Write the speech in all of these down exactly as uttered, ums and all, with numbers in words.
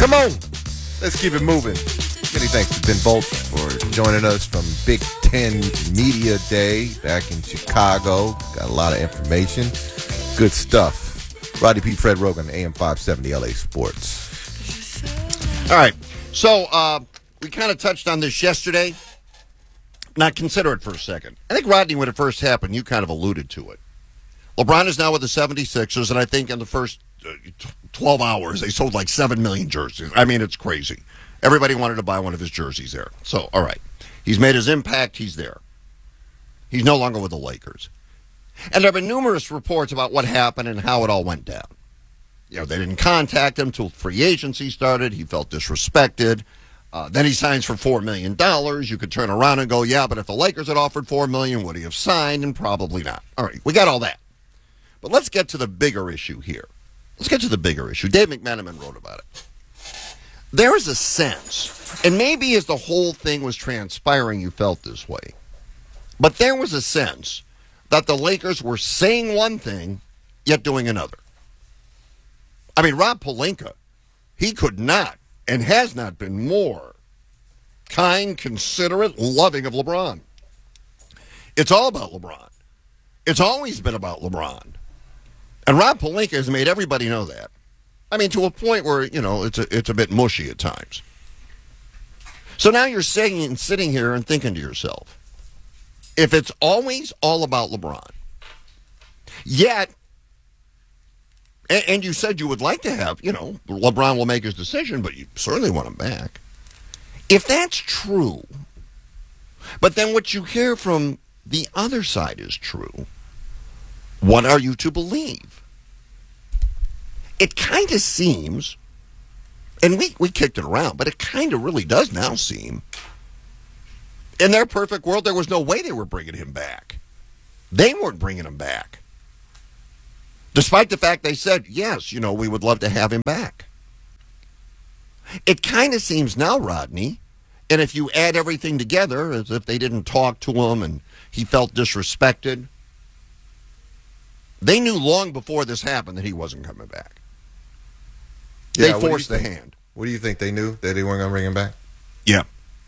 Come on. Let's keep it moving. Many thanks to Ben Bolts for joining us from Big Ten Media Day back in Chicago. Got a lot of information. Good stuff. Rodney P. Fred Rogan, A M five seventy L A Sports. All right. So uh, we kind of touched on this yesterday. Now consider it for a second. I think, Rodney, when it first happened, you kind of alluded to it. LeBron is now with the seventy-sixers, and I think in the first uh, twelve hours, they sold like seven million jerseys. I mean, it's crazy. Everybody wanted to buy one of his jerseys there. So, all right. He's made his impact. He's there. He's no longer with the Lakers. And there have been numerous reports about what happened and how it all went down. You know, they didn't contact him until free agency started. He felt disrespected. Uh, then he signs for four million dollars. You could turn around and go, yeah, but if the Lakers had offered four million dollars, would he have signed? And probably not. All right, we got all that. But let's get to the bigger issue here. Let's get to the bigger issue. Dave McMenamin wrote about it. There is a sense, and maybe as the whole thing was transpiring, you felt this way, but there was a sense that the Lakers were saying one thing, yet doing another. I mean, Rob Pelinka, he could not and has not been more kind, considerate, loving of LeBron. It's all about LeBron. It's always been about LeBron. And Rob Pelinka has made everybody know that. I mean, to a point where, you know, it's a, it's a bit mushy at times. So now you're sitting and sitting here and thinking to yourself, if it's always all about LeBron, yet, and, and you said you would like to have, you know, LeBron will make his decision, but you certainly want him back. If that's true, but then what you hear from the other side is true, what are you to believe? It kind of seems, and we, we kicked it around, but it kind of really does now seem, in their perfect world, there was no way they were bringing him back. They weren't bringing him back. Despite the fact they said, yes, you know, we would love to have him back. It kind of seems now, Rodney, and if you add everything together, as if they didn't talk to him and he felt disrespected, they knew long before this happened that he wasn't coming back. They Yeah, forced the think? hand. What do you think? They knew that they weren't going to bring him back? Yeah.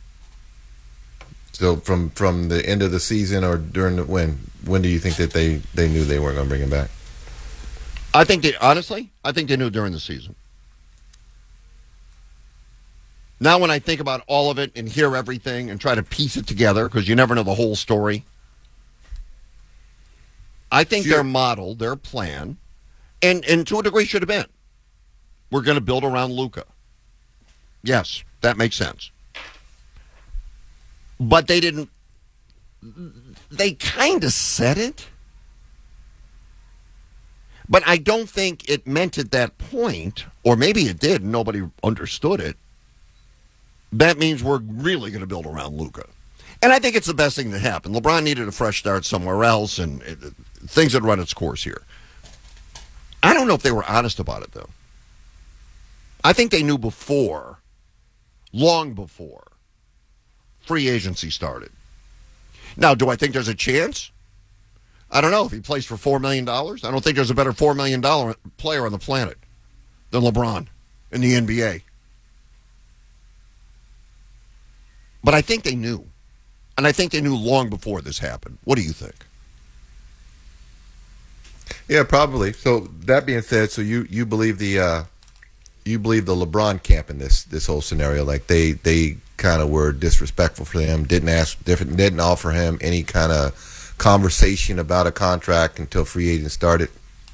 So from, from the end of the season or during the when? When do you think that they, they knew they weren't going to bring him back? I think they, honestly, I think they knew during the season. Now when I think about all of it and hear everything and try to piece it together, because you never know the whole story, I think Sure. their model, their plan, and, and to a degree should have been, we're going to build around Luka. Yes, that makes sense. But they didn't, they kind of said it. But I don't think it meant at that point, or maybe it did and nobody understood it, that means we're really going to build around Luka. And I think it's the best thing that happened. LeBron needed a fresh start somewhere else, and it, things had run its course here. I don't know if they were honest about it, though. I think they knew before, long before, free agency started. Now, do I think there's a chance? I don't know. If he plays for four million dollars, I don't think there's a better four million dollars player on the planet than LeBron in the N B A. But I think they knew. And I think they knew long before this happened. What do you think? Yeah, probably. So that being said, so you, you believe the uh, you believe the LeBron camp in this this whole scenario, like they they kind of were disrespectful for him, didn't ask different, didn't offer him any kind of conversation about a contract until free agent started.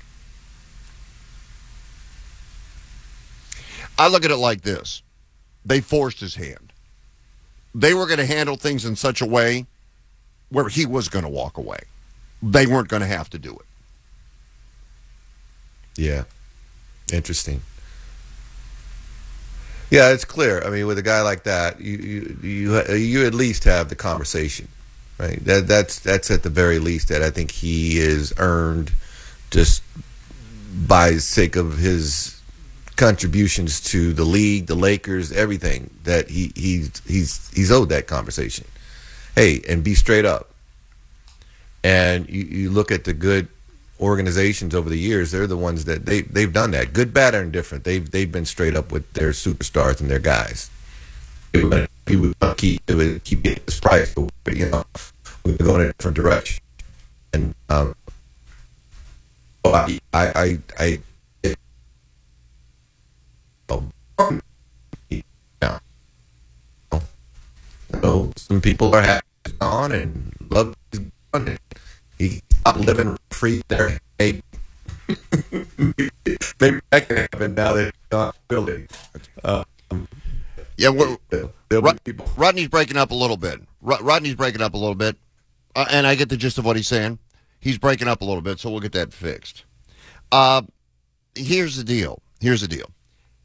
I look at it like this. They forced his hand. They were going to handle things in such a way where he was going to walk away. They weren't going to have to do it. Yeah. Interesting. Yeah, it's clear. I mean, with a guy like that, you you you, you at least have the conversation, right? That that's that's at the very least that I think he is earned just by sake of his contributions to the league, the Lakers, everything, that he he's he's he's owed that conversation. Hey, and be straight up. And you, you look at the good organizations over the years, they're the ones that they they've done that, good, bad, or indifferent. They've they've been straight up with their superstars and their guys. It would, it would keep it would keep getting this price, but you know, we're going in a different direction. And um, I I I, I oh, now, so some people are happy on and love his gun and he stopped living free there. Hey, maybe that can happen now that he's not building. Uh, Yeah, we're, Rod- people. Rodney's breaking up a little bit. Rod- Rodney's breaking up a little bit, uh, and I get the gist of what he's saying. He's breaking up a little bit, so we'll get that fixed. Uh, here's the deal. Here's the deal.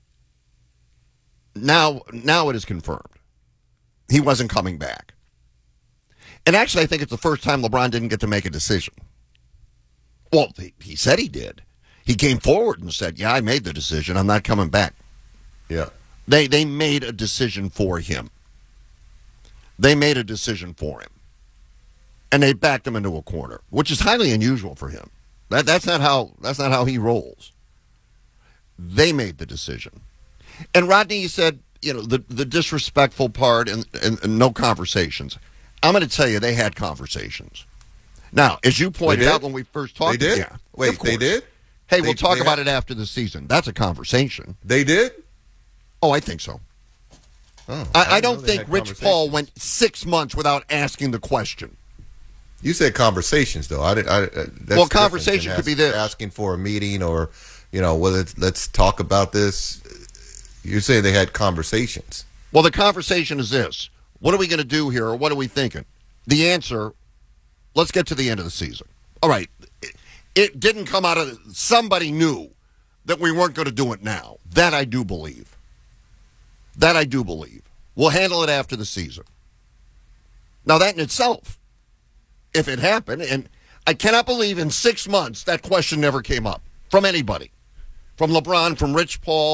Now, now it is confirmed. He wasn't coming back. And actually, I think it's the first time LeBron didn't get to make a decision. Well, he, he said he did. He came forward and said, yeah, I made the decision. I'm not coming back. Yeah. They they made a decision for him. They made a decision for him. And they backed him into a corner, which is highly unusual for him. That that's not how that's not how he rolls. They made the decision. And Rodney said, you know, the, the disrespectful part and, and, and no conversations. I'm going to tell you, they had conversations. Now, as you pointed out when we first talked, they did. Yeah, Wait, they did. Hey, they, we'll talk about had... it after the season. That's a conversation. They did. Oh, I think so. Oh, I, I, I don't think Rich Paul went six months without asking the question. You said conversations, though. I, I, that's well, conversation could be this: asking for a meeting, or you know, well, let's, let's talk about this. You're saying they had conversations. Well, the conversation is this: what are we going to do here, or what are we thinking? The answer: let's get to the end of the season. All right, it, it didn't come out of somebody knew that we weren't going to do it now. That I do believe. That I do believe. We'll handle it after the season. Now, that in itself, if it happened, and I cannot believe in six months that question never came up from anybody, from LeBron, from Rich Paul.